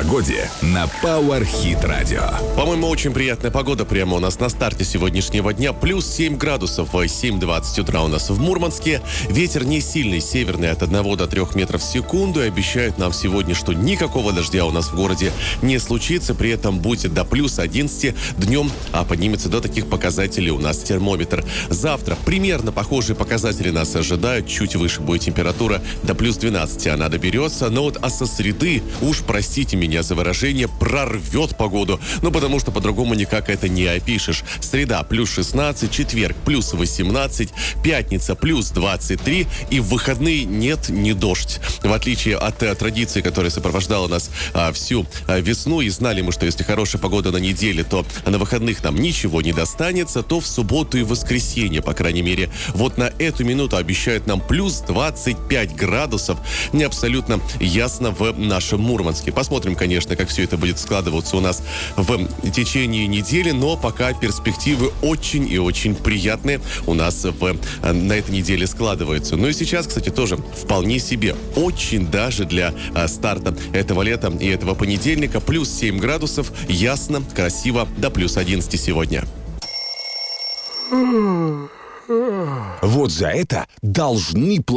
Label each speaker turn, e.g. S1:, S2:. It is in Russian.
S1: погоде на Power Hit Radio.
S2: По-моему, очень приятная погода прямо у нас на старте сегодняшнего дня. Плюс 7 градусов, 7:20 утра у нас в Мурманске. Ветер не сильный, северный, от 1 до 3 метров в секунду. И обещают нам сегодня, что никакого дождя у нас в городе не случится. При этом будет до плюс 11 днем, а поднимется до таких показателей у нас термометр. Завтра примерно похожие показатели нас ожидают. Чуть выше будет температура, до плюс 12 она доберется. Но вот со среды, уж простите меня за выражение, прорвет погоду. Ну, потому что по-другому никак это не опишешь. Среда плюс 16, четверг плюс 18, пятница плюс 23, и в выходные нет, не дождь. В отличие от традиции, которая сопровождала нас всю весну, и знали мы, что если хорошая погода на неделе, то на выходных нам ничего не достанется, то в субботу и воскресенье, по крайней мере, вот на эту минуту обещают нам плюс 25 градусов. Не абсолютно ясно в нашем Мурманске. Посмотрим, конечно, как все это будет складываться у нас в течение недели, но пока перспективы очень и очень приятные у нас на этой неделе складываются. Ну и сейчас, кстати, тоже вполне себе очень даже для старта этого лета и этого понедельника. Плюс 7 градусов, ясно, красиво, до плюс 11 сегодня.
S1: Вот за это должны платить.